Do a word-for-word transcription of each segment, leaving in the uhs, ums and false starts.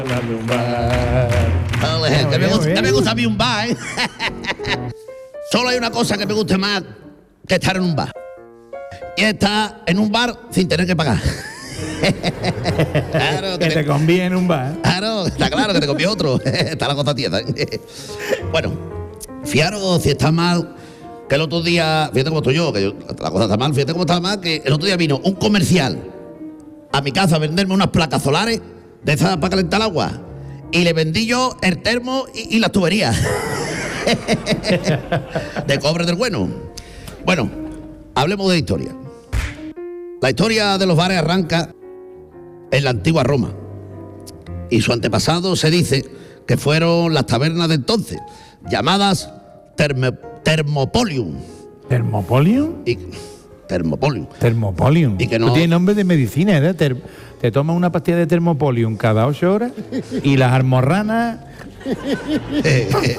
Dame un bar. Ole, que, me gusta, que me gusta a mí un bar, ¿eh? Solo hay una cosa que me guste más que estar en un bar. Y estar en un bar sin tener que pagar. Claro, que, que te, te conviene un bar. Claro, está claro que te conviene otro. Está la cosa tiesa. Bueno, fijaros si está mal, que el otro día, fíjate cómo estoy yo, que yo, la cosa está mal, fíjate cómo está mal, que el otro día vino un comercial a mi casa a venderme unas placas solares de esas para calentar el agua. Y le vendí yo el termo y, y las tuberías. De cobre del bueno. Bueno, hablemos de historia. La historia de los bares arranca en la antigua Roma. Y su antepasado se dice que fueron las tabernas de entonces, llamadas terme, Thermopolium. ¿Thermopolium? Y, Thermopolium. Thermopolium. Y que no, no tiene nombre de medicina, ¿eh? Ter, te tomas una pastilla de Thermopolium cada ocho horas y las almorranas... Eh, eh.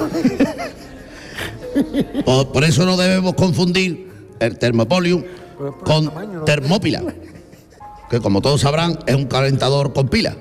Por, por eso no debemos confundir el Thermopolium con Termópila, que como todos sabrán es un calentador con pila.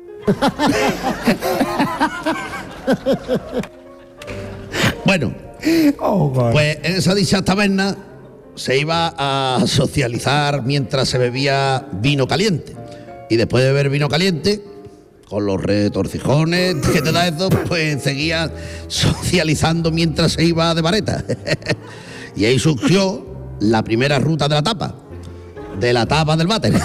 Bueno, oh, pues en esa dicha taberna se iba a socializar mientras se bebía vino caliente. Y después de beber vino caliente, con los retorcijones que te da eso, pues seguía socializando mientras se iba de vareta. Y ahí surgió la primera ruta de la tapa, de la tapa del váter.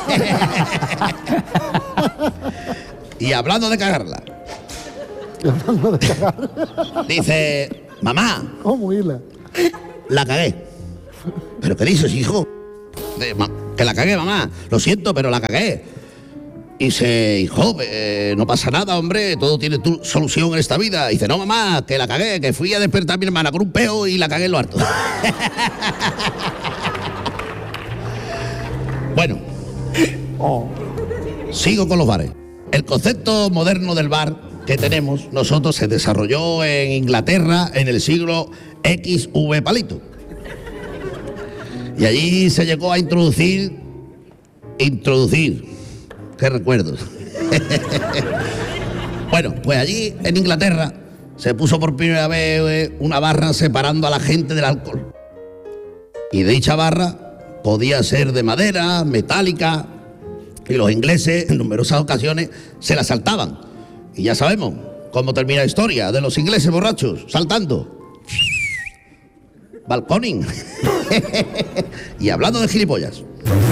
Y hablando de cagarla, hablando de cagar, dice, mamá, ¿cómo irla? La cagué. ¿Pero qué dices, hijo? De, ma, que la cagué, mamá. Lo siento, pero la cagué. Y dice, hijo, eh, no pasa nada, hombre, todo tiene tu solución en esta vida. Y dice, no, mamá, que la cagué, que fui a despertar a mi hermana con un peo y la cagué en lo harto. Bueno, oh. Sigo con los bares. El concepto moderno del bar que tenemos nosotros se desarrolló en Inglaterra en el siglo equis ve palito. Y allí se llegó a introducir, introducir, qué recuerdos. Bueno, pues allí en Inglaterra se puso por primera vez una barra separando a la gente del alcohol. Y dicha barra podía ser de madera, metálica, y los ingleses en numerosas ocasiones se la saltaban. Y ya sabemos cómo termina la historia de los ingleses borrachos, saltando. Balconing. Y hablando de gilipollas.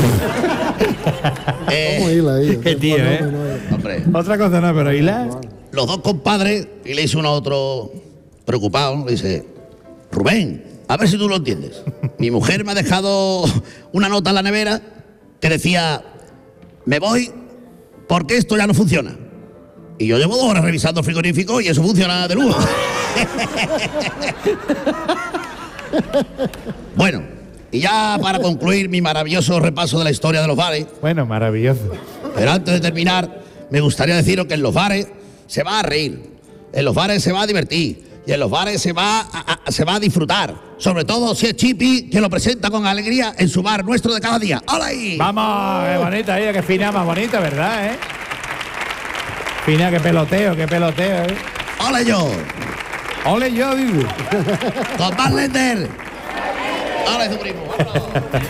eh, ¿Cómo hila ahí? Qué tío, ¿eh? Hombre. Otra cosa no, pero hila. Los dos compadres, y le dice uno a otro preocupado, le dice, Rubén, a ver si tú lo entiendes. Mi mujer me ha dejado una nota en la nevera que decía, me voy porque esto ya no funciona. Y yo llevo dos horas revisando el frigorífico y eso funciona de lujo. Bueno, y ya para concluir mi maravilloso repaso de la historia de los bares. Bueno, maravilloso. Pero antes de terminar, me gustaría deciros que en los bares se va a reír, en los bares se va a divertir y en los bares se va a, a, se va a disfrutar. Sobre todo si es Chipi, que lo presenta con alegría en su bar nuestro de cada día. ¡Hola ahí! Vamos, qué bonita ella, qué fina, más bonita, ¿verdad, eh? Fina, qué peloteo, qué peloteo, ¿eh? ¡Hola yo! ¡Ole yo, digo! ¡Con más Lender! ¡Hola, su primo! ¡Vámonos!